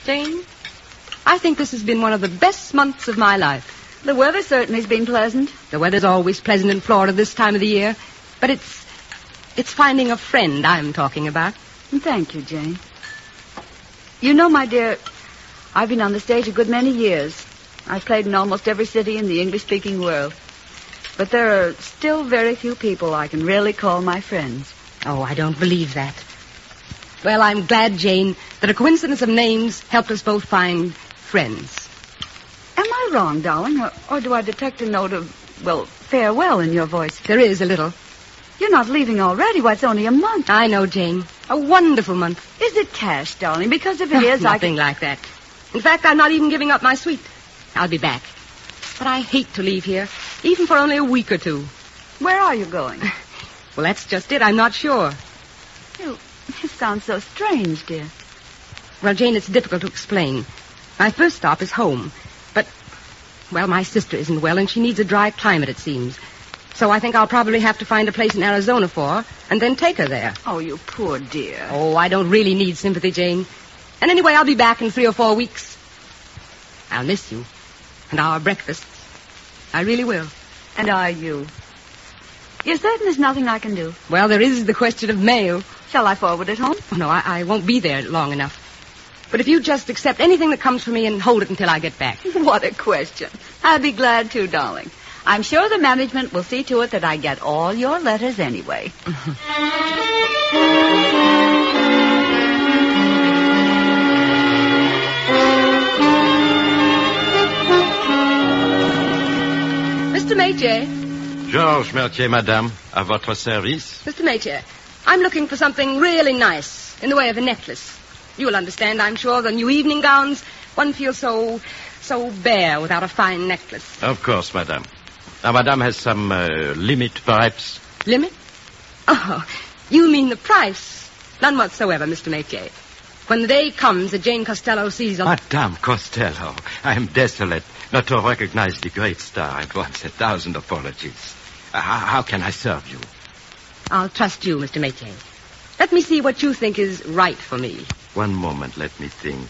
Jane, I think this has been one of the best months of my life. The weather certainly has been pleasant. The weather's always pleasant in Florida this time of the year. But it's finding a friend I'm talking about. Thank you, Jane. You know, my dear, I've been on the stage a good many years. I've played in almost every city in the English-speaking world. But there are still very few people I can really call my friends. Oh, I don't believe that. Well, I'm glad, Jane, that a coincidence of names helped us both find friends. Am I wrong, darling, or do I detect a note of, farewell in your voice? There is a little. You're not leaving already. Why, it's only a month. I know, Jane. A wonderful month. Is it cash, darling? Because if it is, nothing like that. In fact, I'm not even giving up my suite. I'll be back. But I hate to leave here, even for only a week or two. Where are you going? Well, that's just it. I'm not sure. You sound so strange, dear. Well, Jane, it's difficult to explain. My first stop is home. But, my sister isn't well, and she needs a dry climate, it seems. So I think I'll probably have to find a place in Arizona for her, and then take her there. Oh, you poor dear. Oh, I don't really need sympathy, Jane. And anyway, I'll be back in 3 or 4 weeks. I'll miss you. And our breakfasts. I really will. And are you? You're certain there's nothing I can do? Well, there is the question of mail. Shall I forward it home? Oh, no, I won't be there long enough. But if you just accept anything that comes from me and hold it until I get back. What a question. I'd be glad to, darling. I'm sure the management will see to it that I get all your letters anyway. Mr. Métier. Georges Mertier, madame, à votre service. Mr. Métier, I'm looking for something really nice in the way of a necklace. You'll understand, I'm sure, the new evening gowns. One feels so bare without a fine necklace. Of course, madame. Now, madame has some limit, perhaps? Limit? Oh, you mean the price? None whatsoever, Mr. Métier. When the day comes that Jane Costello sees... Madame Costello, I am desolate not to recognize the great star at once. 1,000 apologies. How can I serve you? I'll trust you, Mr. Métier. Let me see what you think is right for me. One moment, let me think.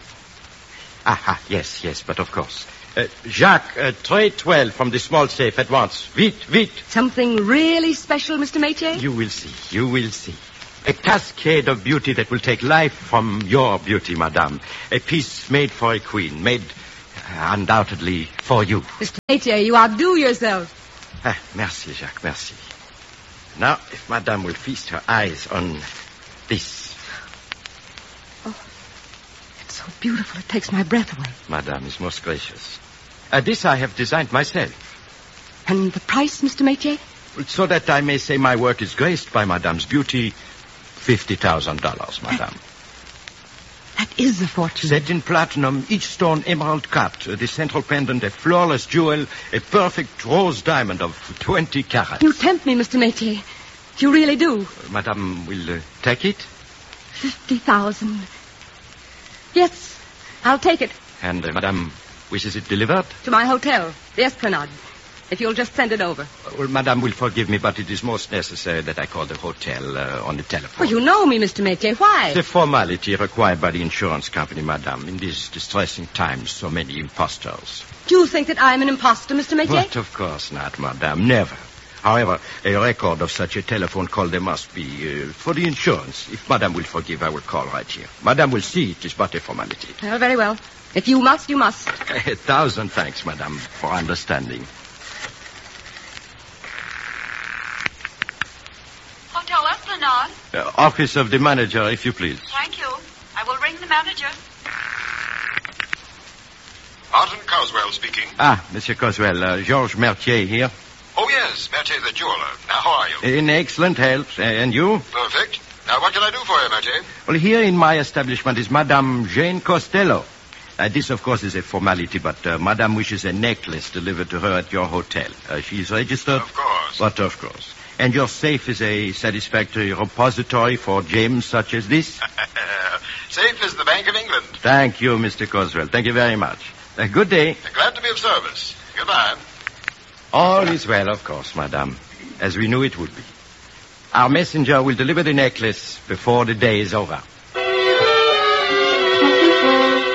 Yes, but of course. Jacques, tray 12 from the small safe at once. Vite. Something really special, Mr. Métier? You will see. A cascade of beauty that will take life from your beauty, madame. A piece made for a queen, made undoubtedly for you. Mr. Métier, you outdo yourself. Merci, Jacques, merci. Now, if madame will feast her eyes on this. Oh, it's so beautiful, it takes my breath away. Madame is most gracious. This I have designed myself. And the price, Mr. Métier? So that I may say my work is graced by madame's beauty, $50,000, madame. That is a fortune. Set in platinum, each stone emerald cut, the central pendant a flawless jewel, a perfect rose diamond of 20 carats. You tempt me, Mr. Métier. You really do. Madame will take it? 50,000. Yes, I'll take it. And madame wishes it delivered? To my hotel, the Esplanade. If you'll just send it over. Well, madame will forgive me, but it is most necessary that I call the hotel on the telephone. Well, you know me, Mr. Métier. Why? The formality required by the insurance company, madame. In these distressing times, so many impostors. Do you think that I'm an impostor, Mr. Métier? But of course not, madame. Never. However, a record of such a telephone call there must be for the insurance. If madame will forgive, I will call right here. Madame will see it is but a formality. Well, very well. If you must, you must. 1,000 thanks, madame, for understanding. Hotel Esplanade. Office of the manager, if you please. Thank you. I will ring the manager. Martin Coswell speaking. Monsieur Coswell, Georges Mertier here. Oh, yes, Mertier the jeweler. Now, how are you? In excellent health. And you? Perfect. Now, what can I do for you, Mertier? Well, here in my establishment is Madame Jane Costello. This, of course, is a formality, but Madame wishes a necklace delivered to her at your hotel. She is registered? Of course. But of course. And your safe is a satisfactory repository for gems such as this? Safe as the Bank of England. Thank you, Mr. Coswell. Thank you very much. Good day. Glad to be of service. Goodbye. All is well, of course, madame, as we knew it would be. Our messenger will deliver the necklace before the day is over.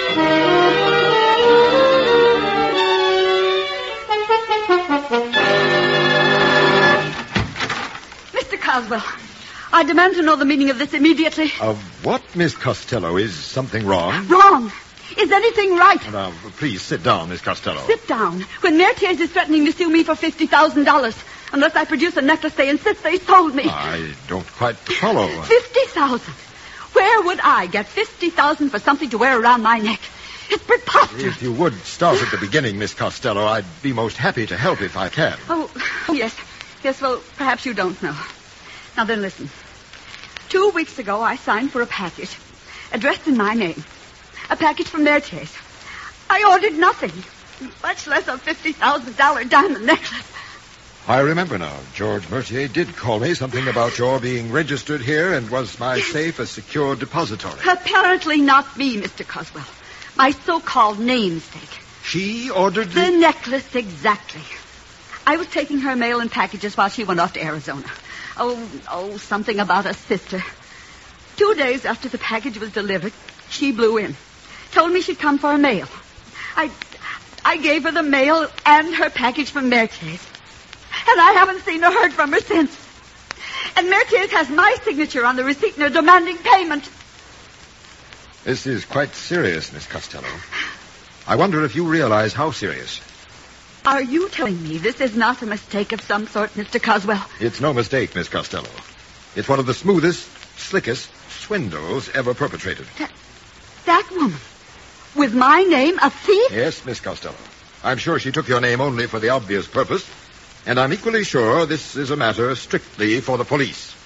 Caswell, I demand to know the meaning of this immediately. Of what, Miss Costello? Is something wrong? Wrong. Is anything right? Now, please sit down, Miss Costello. Sit down. When Mertier's is threatening to sue me for $50,000 unless I produce a necklace they insist they sold me. I don't quite follow. $50,000. Where would I get $50,000 for something to wear around my neck? It's preposterous. If you would start at the beginning, Miss Costello, I'd be most happy to help if I can. Oh, yes. Yes, well, perhaps you don't know. Now then, listen. 2 weeks ago, I signed for a package addressed in my name. A package from Mertier's. I ordered nothing, much less a $50,000 diamond necklace. I remember now. George Mertier did call me something about your being registered here and was my safe a secure depository. Apparently not me, Mr. Caswell. My so-called namesake. She ordered The necklace, exactly. I was taking her mail and packages while she went off to Arizona. Oh, something about a sister. 2 days after the package was delivered, she blew in. Told me she'd come for her mail. I gave her the mail and her package from Mertier's. And I haven't seen or heard from her since. And Mertier's has my signature on the receipt and they're demanding payment. This is quite serious, Miss Costello. I wonder if you realize how serious. Are you telling me this is not a mistake of some sort, Mr. Caswell? It's no mistake, Miss Costello. It's one of the smoothest, slickest swindles ever perpetrated. That woman? With my name, a thief? Yes, Miss Costello. I'm sure she took your name only for the obvious purpose. And I'm equally sure this is a matter strictly for the police.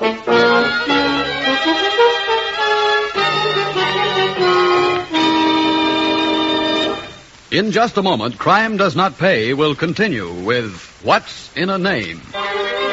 In just a moment, Crime Does Not Pay will continue with What's in a Name?